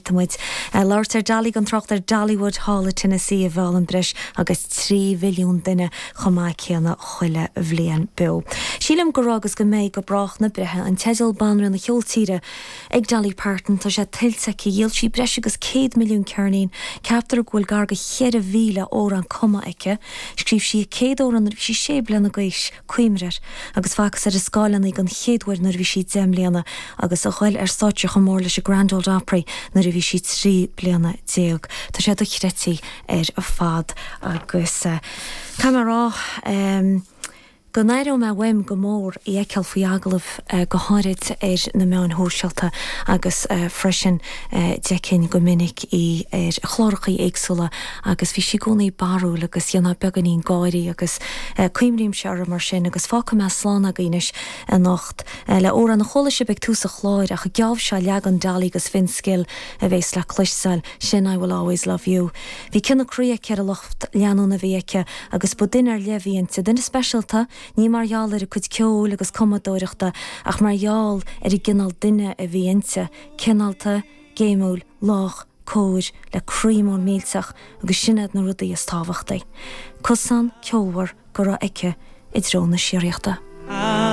tamuid láir dalí an trocht Dollywood Hall Tennessee a bhil an bris agus 3 milliún duine chomá chéanna chuile bhbliain bu. Sílam go agus go méid go brach na brethe an teil banra na cheoltíre ag Dolly Parton tá sé tiltte dhéal sí breis agus 100 milliún cearnaín ceaptar ghfuil gar go 100,000 ó an cuma aice, scríb sí 100 ó an sí sé bliana gois cuimreir agus fachas ar a scáilena ag an chéadhfuir nar bhí si déimbliana agus a chuil ar státe go mór leis a Grand Ole Opry nar bhí si 3 bliana déag. Tá sé do chrétí ar a fad agus Camerá go nairo me weim go mór I eiceal faoi agalah go háirid ar na meán hóseilta agus freisin decinn go minic I ar chlárachaí éagsúla agus bhí si gcónaí barú agus dhéanana beganín gáirí agus cuimrím se ar mar sin agus fácha me sláán a gainis a nacht le ó an na cholaise beag tús a chláir a go geamh se leag an dalí agus fin skill a bhés le cluisáil sin I will always love you. Bhí cinna cruúa cear a locht leanú na bhéice agus bu duine ar levíonnta duine speisialta ní marall ar a chud ceol agus comadóireachta ach marall ar I gginál duine a bhíonnta cinálta, géimúil, lách, cóir le crímór mílteach agus sinnad na rudaí is tábhachtaí. Cosan ceolhar go raibh aice I dtrón na siríochta.